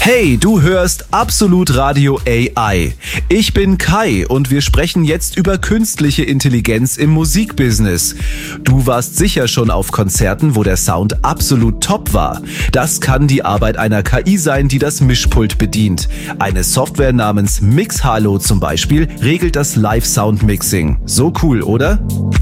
Hey, du hörst Absolut Radio AI. Ich bin Kai und wir sprechen jetzt über künstliche Intelligenz im Musikbusiness. Du warst sicher schon auf Konzerten, wo der Sound absolut top war. Das kann die Arbeit einer KI sein, die das Mischpult bedient. Eine Software namens Mixhalo zum Beispiel regelt das Live-Sound-Mixing. So cool, oder?